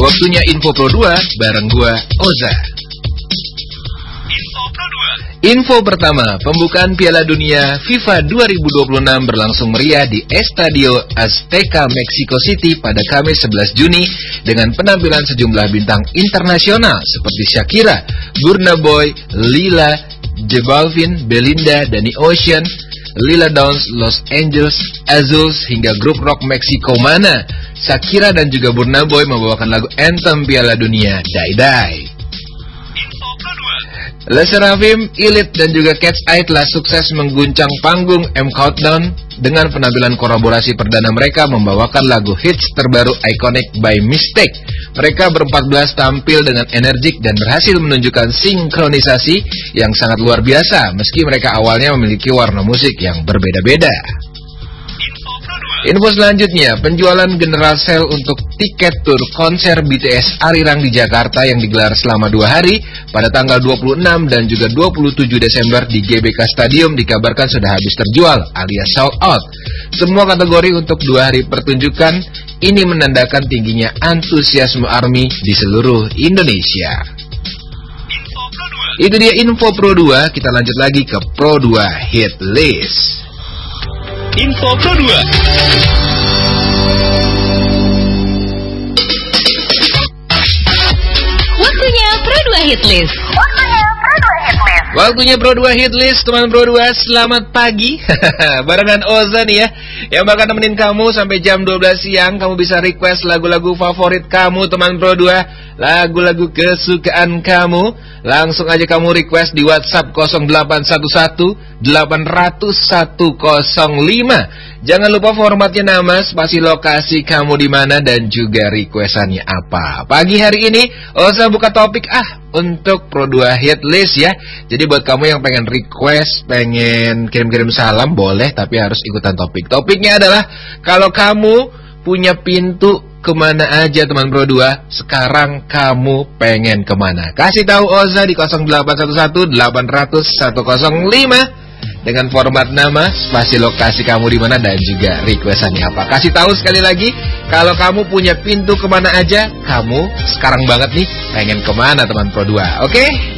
Waktunya Info Pro 2 bareng gua, Oza. Info pertama, pembukaan Piala Dunia FIFA 2026 berlangsung meriah di Estadio Azteca, Mexico City pada Kamis 11 Juni dengan penampilan sejumlah bintang internasional seperti Shakira, Burna Boy, Lila, J Balvin, Belinda, Danny Ocean, Lila Downs, Los Angeles Azules, hingga grup rock Meksiko Mana. Shakira dan juga Burna Boy membawakan lagu anthem Piala Dunia, Die Die. Le Sserafim, Elite, dan juga Cat's Eye telah sukses mengguncang panggung M Countdown dengan penampilan kolaborasi perdana mereka membawakan lagu hits terbaru Iconic by Mistake. Mereka ber-14 tampil dengan energik dan berhasil menunjukkan sinkronisasi yang sangat luar biasa meski mereka awalnya memiliki warna musik yang berbeda-beda. Info selanjutnya, penjualan general sale untuk tiket tur konser BTS Arirang di Jakarta yang digelar selama 2 hari pada tanggal 26 dan juga 27 Desember di GBK Stadium dikabarkan sudah habis terjual alias sold out. Semua kategori untuk 2 hari pertunjukan ini menandakan tingginya antusiasme ARMY di seluruh Indonesia. Itu dia Info Pro 2, kita lanjut lagi ke Pro 2 Hit List. Info Pro 2. Waktunya Pro 2 Hit List. Waktunya Pro 2 Hit List, teman Pro 2, selamat pagi. Barengan Oza nih ya, yang bakal nemenin kamu sampai jam 12 siang. Kamu bisa request lagu-lagu favorit kamu, teman Pro 2, lagu-lagu kesukaan kamu. Langsung aja kamu request di WhatsApp 0811 800 105. Jangan lupa formatnya nama, spasi lokasi kamu di mana dan juga requestannya apa. Pagi hari ini Oza buka topik untuk Pro 2 Hit List ya. Jadi buat kamu yang pengen request, pengen kirim-kirim salam boleh, tapi harus ikutan topik. Topiknya adalah kalau kamu punya pintu kemana aja, teman Pro 2, sekarang kamu pengen kemana? Kasih tahu Oza di 0811 800 105 dengan format nama, spasi lokasi kamu di mana dan juga requestannya apa. Kasih tahu sekali lagi, kalau kamu punya pintu kemana aja, kamu sekarang banget nih pengen kemana, teman Pro 2, oke?